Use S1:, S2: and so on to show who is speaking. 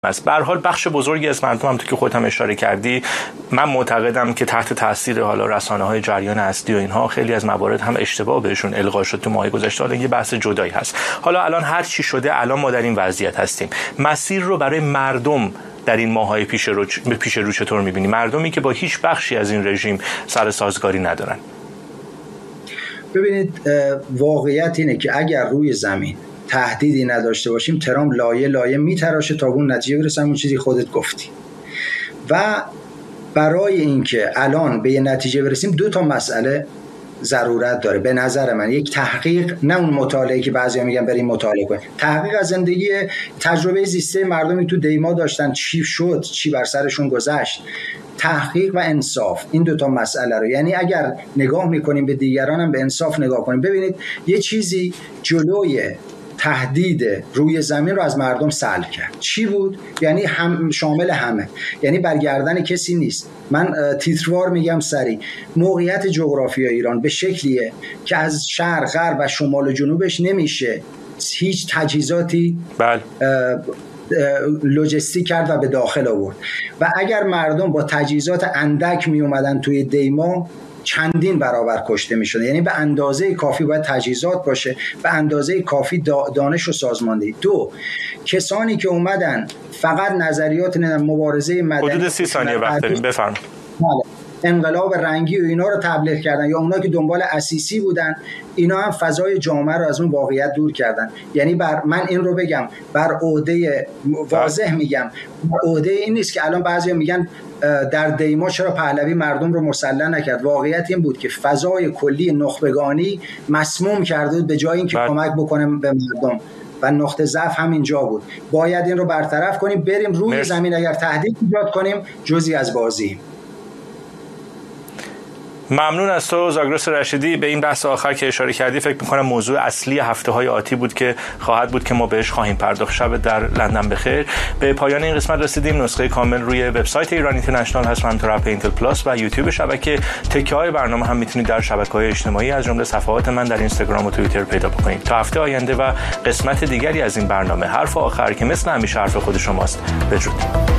S1: است. به هر حال بخش بزرگی از مردم هم تو که خودت هم اشاره کردی، من معتقدم که تحت تاثیر حالا رسانه‌های جریان اصلی و اینها خیلی از موارد هم اشتباه بهشون القا شد تو ماهای گذشته. حالا یه بحث جدایی هست. حالا الان هر چی شده، الان ما در این وضعیت هستیم. مسیر رو برای مردم در این ماهای پیش رو چطور می‌بینی؟ مردمی که با هیچ بخشی از این رژیم سر سازگاری ندارن.
S2: ببینید، واقعیت اینه که اگر روی زمین تهدیدی نداشته باشیم، ترامپ لایه لایه میتراشه تا اون نتیجه برسه، اون چیزی خودت گفتی. و برای اینکه الان به یه نتیجه برسیم 2 مسئله ضرورت داره به نظر من. یک تحقیق، نه اون مطالعه که بعضیا میگن بریم مطالعه کنیم، تحقیق از زندگی تجربه زیسته مردمی تو دیما داشتن، چی شد، چی بر سرشون گذشت. تحقیق و انصاف، این 2 مسئله رو، یعنی اگر نگاه میکنیم به دیگران هم به انصاف نگاه کنیم. ببینید، یه چیزی جلوی تهدید روی زمین رو از مردم سلب کرد. چی بود؟ یعنی شامل همه، یعنی برگردن کسی نیست. من تیتروار میگم سریع، موقعیت جغرافیایی ایران به شکلیه که از شرق، غرب و شمال و جنوبش نمیشه هیچ تجهیزاتی لوجستیک کرد و به داخل آورد. و اگر مردم با تجهیزات اندک می اومدن توی دیما، چندین برابر کشته می شده. یعنی به اندازه کافی باید تجهیزات باشه، به اندازه کافی دانش و سازماندهی. 2، کسانی که اومدن فقط نظریات مبارزه مدنی،
S1: حدود 30 ثانیه وقت داریم، بفرمایید.
S2: انقلاب رنگی و اینا رو تبلیغ کردن، یا اونا که دنبال اسیسی بودن، اینا هم فضای جامعه رو از اون واقعیت دور کردن. یعنی من این رو بگم، بر عهده، واضح میگم، عهده این نیست که الان بعضیا میگن در دیما چرا پهلوی مردم رو مسلح نکرد. واقعیت این بود که فضای کلی نخبگانی مسموم کرده به جای اینکه کمک بکنه به مردم، و نقطه ضعف همینجا بود. باید این رو برطرف کنیم، بریم روی زمین. اگر تهدید ایجاد کنیم، جزئی از بازی.
S1: ممنون از تو زاگرس رشیدی. به این بحث آخر که اشاره کردی، فکر می‌کنم موضوع اصلی هفته‌های آتی بود که خواهد بود که ما بهش خواهیم پرداخت. شب در لندن بخیر. به پایان این قسمت رسیدیم. نسخه کامل روی وبسایت ایران اینترنشنال هست، همینطور اپ اینتل پلاس و یوتیوب شبکه. تکه‌های برنامه هم میتونید در شبکه‌های اجتماعی از جمله صفحات من در اینستاگرام و توییتر پیدا بکنید. تا هفته آینده و قسمت دیگری از این برنامه، حرف آخر که مثل همیشه حرف خود شماست. بدرود.